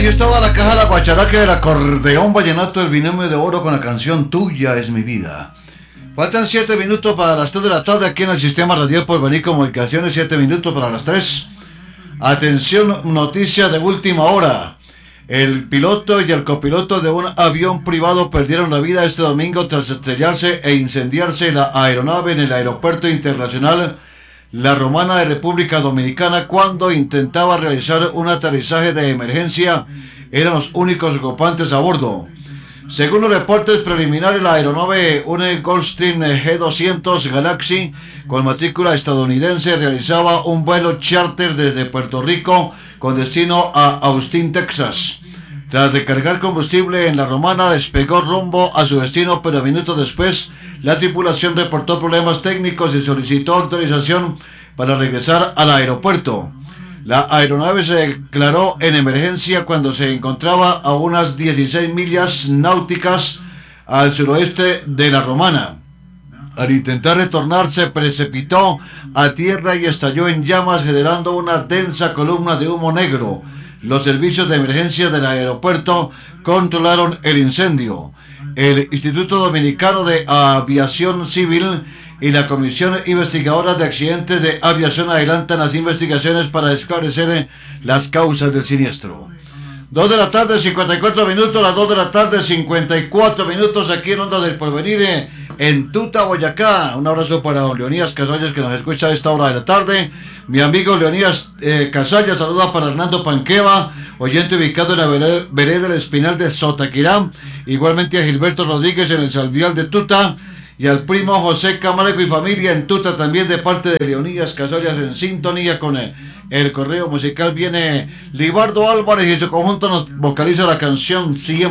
Ahí estaba la caja de la guacharaca del acordeón vallenato del binomio de oro con la canción Tuya es mi vida. Faltan 7 minutos para las 3 de la tarde aquí en el Sistema Radial Porvenir Comunicaciones, 7 minutos para las 3. Atención, noticia de última hora. El piloto y el copiloto de un avión privado perdieron la vida este domingo tras estrellarse e incendiarse la aeronave en el Aeropuerto Internacional La Romana de República Dominicana cuando intentaba realizar un aterrizaje de emergencia. Eran los únicos ocupantes a bordo. Según los reportes preliminares, la aeronave, una Gulfstream G200 Galaxy con matrícula estadounidense, realizaba un vuelo charter desde Puerto Rico con destino a Austin, Texas. Tras recargar combustible en La Romana, despegó rumbo a su destino, pero minutos después la tripulación reportó problemas técnicos y solicitó autorización para regresar al aeropuerto. La aeronave se declaró en emergencia cuando se encontraba a unas 16 millas náuticas al suroeste de La Romana. Al intentar retornar, se precipitó a tierra y estalló en llamas, generando una densa columna de humo negro. Los servicios de emergencia del aeropuerto controlaron el incendio. El Instituto Dominicano de Aviación Civil y la Comisión Investigadora de Accidentes de Aviación adelantan las investigaciones para esclarecer las causas del siniestro. 2 de la tarde, 54 minutos, las 2 de la tarde, 54 minutos, aquí en Onda del Porvenir, en Tuta, Boyacá. Un abrazo para don Leonidas Casallas, que nos escucha a esta hora de la tarde. Mi amigo Leonidas Casallas saluda para Hernando Panqueva, oyente ubicado en la vereda del Espinal de Sotaquirá. Igualmente a Gilberto Rodríguez en el Salvial de Tuta. Y al primo José Camargo y familia en Tuta, también de parte de Leonidas Casallas, en sintonía con el correo musical. Viene Libardo Álvarez y su conjunto nos vocaliza la canción Siempre.